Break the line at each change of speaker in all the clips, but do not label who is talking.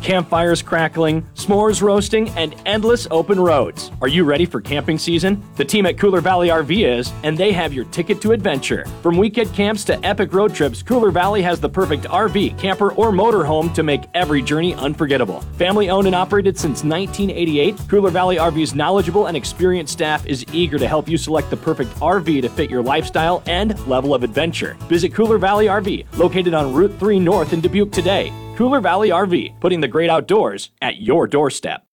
campfires crackling, s'mores roasting, and endless open roads. Are you ready for camping season? The team at Cooler Valley RV is, and they have your ticket to adventure. From weekend camps to epic road trips, Cooler Valley has the perfect RV, camper, or motorhome to make every journey unforgettable. Family owned and operated since 1988, Cooler Valley RV's knowledgeable and experienced staff is eager to help you select the perfect RV to fit your lifestyle and level of adventure. Visit Cooler Valley RV, located on Route 3 North in Dubuque today. Cooler Valley RV, putting the great outdoors at your doorstep.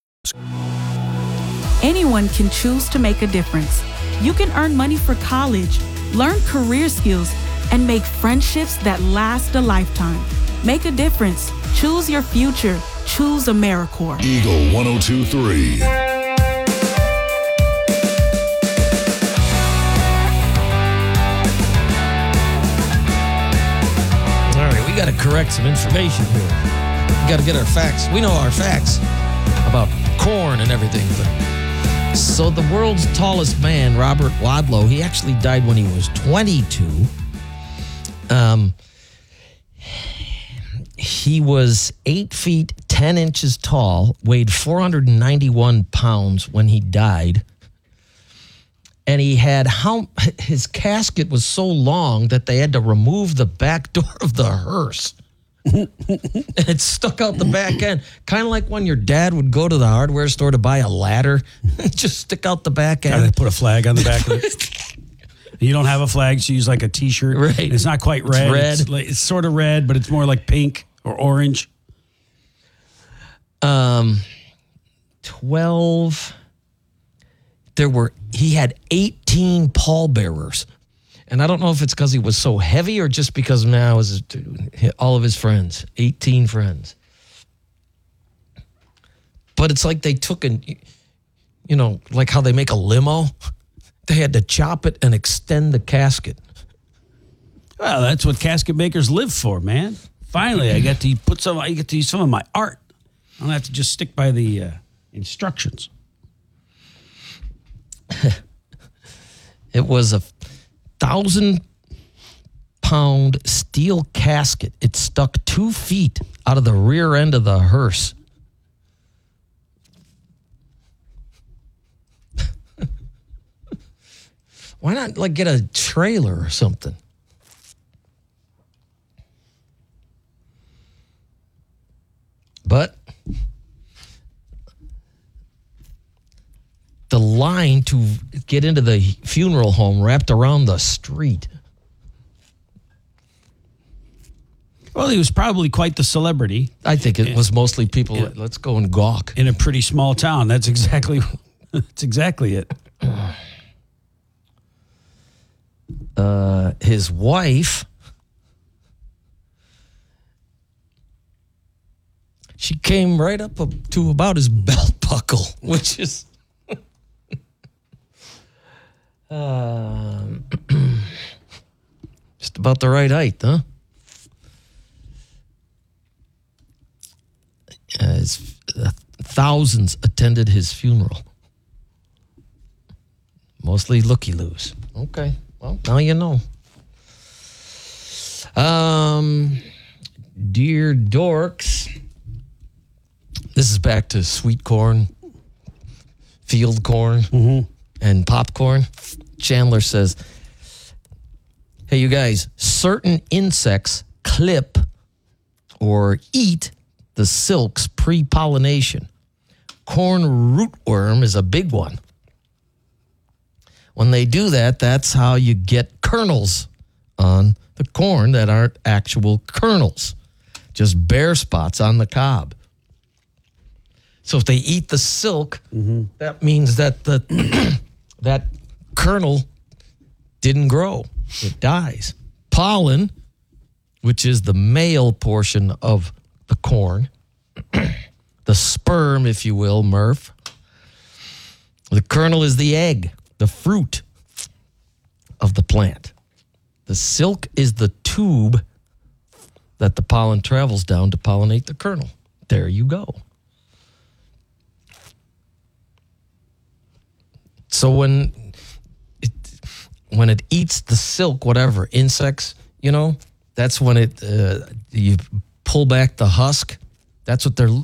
Anyone can choose to make a difference. You can earn money for college, learn career skills, and make friendships that last a lifetime. Make a difference. Choose your future. Choose AmeriCorps.
Eagle 102.3.
We got to correct some information here. We got to get our facts. We know our facts about corn and everything. But so the world's tallest man, Robert Wadlow, he actually died when he was 22. He was 8 feet 10 inches tall, weighed 491 pounds when he died. And he had his casket was so long that they had to remove the back door of the hearse. And it stuck out the back end. Kind of like when your dad would go to the hardware store to buy a ladder. Just stick out the back end.
They put a flag on the back of it. You don't have a flag, so you use like a T-shirt.
Right.
It's not quite red.
It's red.
It's sort of red, but it's more like pink or orange.
12... He had 18 pallbearers. And I don't know if it's because he was so heavy or just because now all of his friends, 18 friends. But it's like they took like how they make a limo. They had to chop it and extend the casket.
Well, that's what casket makers live for, man. Finally, I get to use some of my art. I don't have to just stick by the instructions.
It was a 1,000-pound steel casket. It stuck 2 feet out of the rear end of the hearse. Why not get a trailer or something? But the line to get into the funeral home wrapped around the street.
Well, he was probably quite the celebrity.
I think it was mostly people, let's go and gawk.
In a pretty small town. That's exactly it.
His wife, she came right up to about his belt buckle, which is... just about the right height, huh? Thousands attended his funeral. Mostly looky-loos. Okay, well, now you know. Dear dorks, this is back to sweet corn, field corn, and popcorn. Chandler says, hey, you guys, certain insects clip or eat the silks pre-pollination. Corn rootworm is a big one. When they do that, that's how you get kernels on the corn that aren't actual kernels, just bare spots on the cob. So if they eat the silk, that means that that kernel didn't grow. It dies. Pollen, which is the male portion of the corn, the sperm, if you will, Murph. The kernel is the egg, the fruit of the plant. The silk is the tube that the pollen travels down to pollinate the kernel. There you go. So when it eats the silk, whatever, insects, that's when you pull back the husk. That's what